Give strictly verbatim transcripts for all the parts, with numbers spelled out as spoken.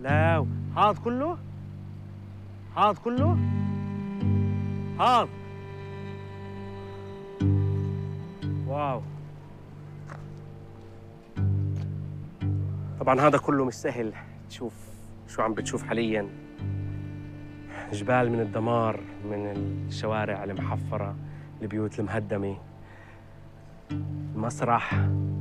لا هذا كله؟ هذا كله؟ هذا واو. طبعا هذا كله مش سهل. تشوف شو عم بتشوف حاليا، جبال من الدمار، من الشوارع المحفرة، البيوت المهدمة، المسرح.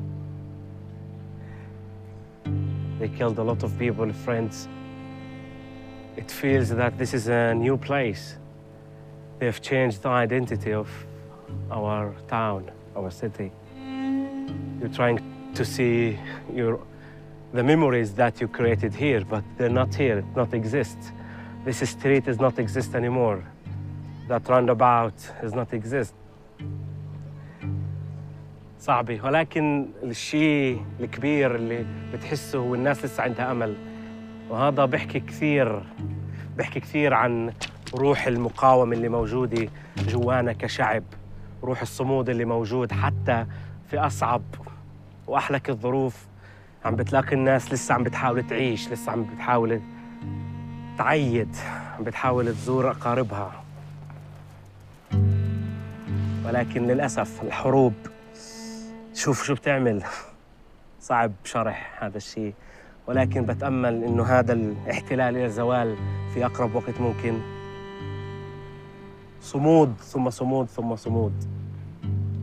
They killed a lot of people, friends. It feels that this is a new place. They've changed the identity of our town, our city. You're trying to see your, the memories that you created here, but they're not here, it not exist. This street does not exist anymore. That roundabout does not exist. صعبة، ولكن الشيء الكبير اللي بتحسه هو الناس لسه عندها أمل، وهذا بيحكي كثير بيحكي كثير عن روح المقاومة اللي موجودة جوانا كشعب، روح الصمود اللي موجود حتى في أصعب وأحلك الظروف. عم بتلاقي الناس لسه عم بتحاول تعيش، لسه عم بتحاول تعيد، عم بتحاول تزور أقاربها. ولكن للأسف الحروب شوف شو بتعمل. صعب شرح هذا الشيء، ولكن بتأمل إنه هذا الاحتلال إلى الزوال في أقرب وقت ممكن. صمود ثم صمود ثم صمود.